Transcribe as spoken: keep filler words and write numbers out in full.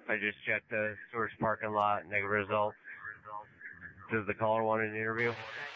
I just checked the source parking lot, negative results. Does the caller want an interview?